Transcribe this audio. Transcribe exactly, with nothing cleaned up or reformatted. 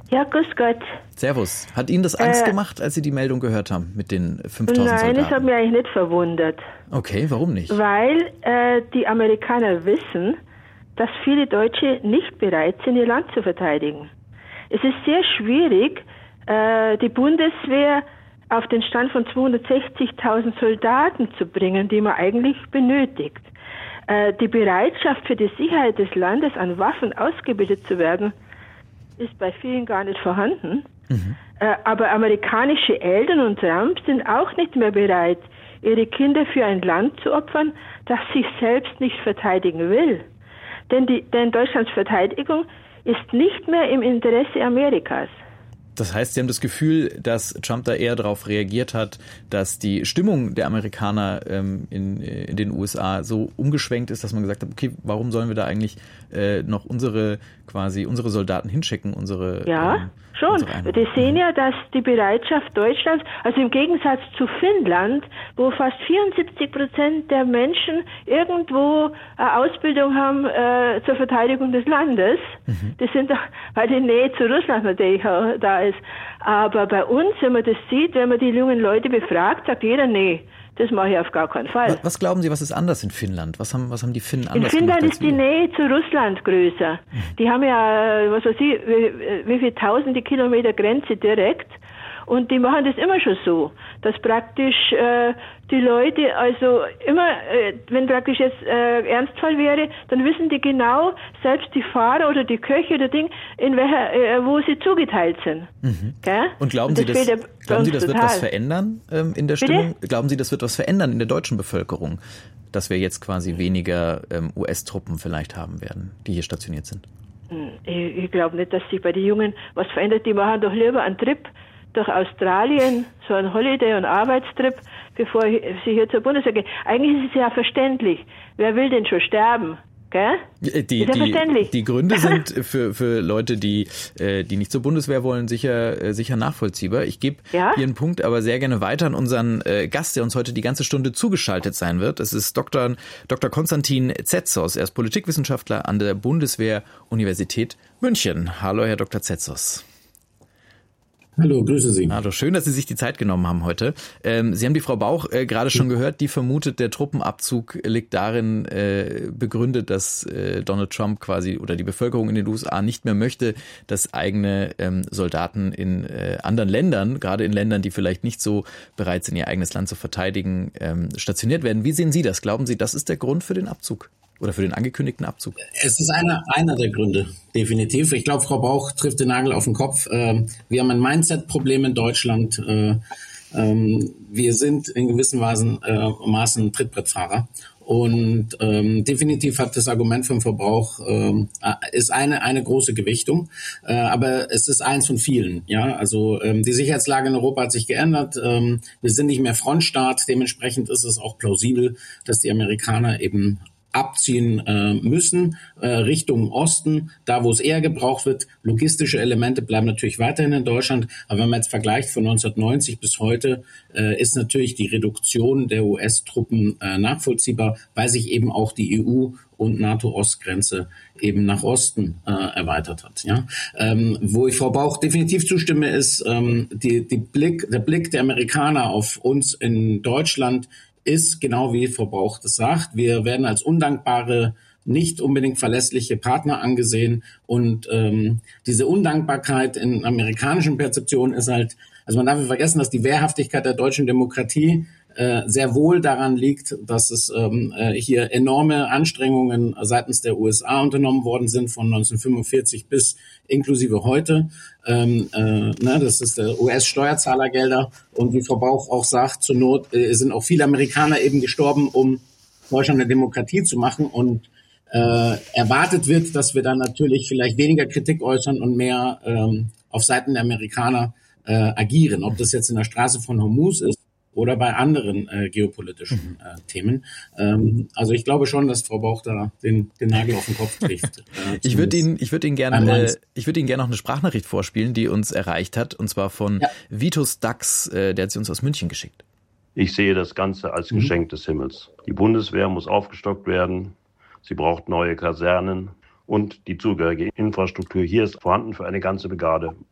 Ja, grüß Gott. Servus. Hat Ihnen das Angst äh, gemacht, als Sie die Meldung gehört haben mit den fünftausend Nein, Soldaten? das hat mich eigentlich nicht verwundert. Okay, warum nicht? Weil äh, die Amerikaner wissen, dass viele Deutsche nicht bereit sind, ihr Land zu verteidigen. Es ist sehr schwierig, äh, die Bundeswehr auf den Stand von zweihundertsechzigtausend Soldaten zu bringen, die man eigentlich benötigt. Äh, die Bereitschaft für die Sicherheit des Landes, an Waffen ausgebildet zu werden, ist bei vielen gar nicht vorhanden. Mhm. Äh, aber amerikanische Eltern und Trump sind auch nicht mehr bereit, ihre Kinder für ein Land zu opfern, das sich selbst nicht verteidigen will. Denn, die, denn Deutschlands Verteidigung ist nicht mehr im Interesse Amerikas. Das heißt, Sie haben das Gefühl, dass Trump da eher darauf reagiert hat, dass die Stimmung der Amerikaner ähm, in, in den U S A so umgeschwenkt ist, dass man gesagt hat, okay, warum sollen wir da eigentlich äh, noch unsere quasi unsere Soldaten hinschicken, unsere Ja, ähm, schon. unsere Wir sehen ja, dass die Bereitschaft Deutschlands, also im Gegensatz zu Finnland, wo fast vierundsiebzig Prozent der Menschen irgendwo eine Ausbildung haben äh, zur Verteidigung des Landes, mhm. das sind doch, weil die Nähe zu Russland natürlich auch da ist. Aber bei uns, wenn man das sieht, wenn man die jungen Leute befragt, sagt jeder, nee, das mache ich auf gar keinen Fall. Was, was glauben Sie, was ist anders in Finnland? Was haben, was haben die Finnen anders In Finnland gemacht ist die Nähe zu Russland größer. Mhm. Die haben ja, was weiß ich, wie, wie viele tausende Kilometer Grenze direkt. Und die machen das immer schon so, dass praktisch äh, die Leute, also immer, äh, wenn praktisch jetzt äh, Ernstfall wäre, dann wissen die genau, selbst die Fahrer oder die Köche oder Ding, in welcher, äh, wo sie zugeteilt sind. Mhm. Gell? Und glauben Und das Sie, das, glauben Sie, das wird was verändern ähm, in der Bitte? Stimmung? Glauben Sie, das wird was verändern in der deutschen Bevölkerung, dass wir jetzt quasi weniger ähm, U S-Truppen vielleicht haben werden, die hier stationiert sind? Ich, ich glaube nicht, dass sich bei den Jungen was verändert. Die machen doch lieber einen Trip durch Australien, so ein Holiday- und Arbeitstrip, bevor sie hier zur Bundeswehr gehen. Eigentlich ist es ja verständlich. Wer will denn schon sterben? Gell? Die, ist ja die, verständlich. Die Gründe sind für, für Leute, die, die nicht zur Bundeswehr wollen, sicher, sicher nachvollziehbar. Ich gebe ja? Ihren Punkt aber sehr gerne weiter an unseren Gast, der uns heute die ganze Stunde zugeschaltet sein wird. Es ist Doktor Doktor Konstantin Tsetsos. Er ist Politikwissenschaftler an der Bundeswehr-Universität München. Hallo, Herr Doktor Tsetsos. Hallo, grüße Sie. Hallo, schön, dass Sie sich die Zeit genommen haben heute. Ähm, Sie haben die Frau Bauch äh, gerade schon gehört, die vermutet, der Truppenabzug liegt darin äh, begründet, dass äh, Donald Trump quasi oder die Bevölkerung in den U S A nicht mehr möchte, dass eigene ähm, Soldaten in äh, anderen Ländern, gerade in Ländern, die vielleicht nicht so bereit sind, ihr eigenes Land zu verteidigen, ähm, stationiert werden. Wie sehen Sie das? Glauben Sie, das ist der Grund für den Abzug? Oder für den angekündigten Abzug? Es ist einer, einer der Gründe, definitiv. Ich glaube, Frau Bauch trifft den Nagel auf den Kopf. Wir haben ein Mindset-Problem in Deutschland. Wir sind in gewissen Maßen Trittbrettfahrer. Und ähm, definitiv hat das Argument vom Verbrauch ähm, ist eine eine große Gewichtung, äh, aber es ist eins von vielen. Ja, also ähm, die Sicherheitslage in Europa hat sich geändert. Ähm, wir sind nicht mehr Frontstaat. Dementsprechend ist es auch plausibel, dass die Amerikaner eben abziehen äh, müssen, äh, Richtung Osten, da wo es eher gebraucht wird. Logistische Elemente bleiben natürlich weiterhin in Deutschland, aber wenn man jetzt vergleicht von neunzehnhundertneunzig bis heute, äh, ist natürlich die Reduktion der U S-Truppen äh, nachvollziehbar, weil sich eben auch die E U und NATO-Ostgrenze eben nach Osten äh, erweitert hat. Ja, ähm, wo ich Frau Bauch definitiv zustimme, ist ähm, die, die Blick, der Blick der Amerikaner auf uns in Deutschland ist genau wie Frau Bauch das sagt. Wir werden als undankbare, nicht unbedingt verlässliche Partner angesehen. Und ähm, diese Undankbarkeit in amerikanischen Perzeptionen ist halt, also man darf nicht vergessen, dass die Wehrhaftigkeit der deutschen Demokratie äh, sehr wohl daran liegt, dass es ähm, äh, hier enorme Anstrengungen seitens der U S A unternommen worden sind von neunzehnhundertfünfundvierzig bis inklusive heute. Ähm, äh, ne, das ist der U S-Steuerzahlergelder. Und wie Frau Bauch auch sagt, zur Not äh, sind auch viele Amerikaner eben gestorben, um Deutschland eine Demokratie zu machen. Und äh, erwartet wird, dass wir dann natürlich vielleicht weniger Kritik äußern und mehr ähm, auf Seiten der Amerikaner äh, agieren. Ob das jetzt in der Straße von Hormuz ist oder bei anderen äh, geopolitischen äh, Themen. Ähm, also ich glaube schon, dass Frau Bauch da den, den Nagel auf den Kopf trifft. Äh, ich würde Ihnen, ich würde Ihnen gerne, äh, ich würde Ihnen gerne noch eine Sprachnachricht vorspielen, die uns erreicht hat, und zwar von ja. Vitus Dax, äh, der hat sie uns aus München geschickt. Ich sehe das Ganze als mhm. Geschenk des Himmels. Die Bundeswehr muss aufgestockt werden. Sie braucht neue Kasernen und die zugehörige Infrastruktur hier ist vorhanden für eine ganze Brigade.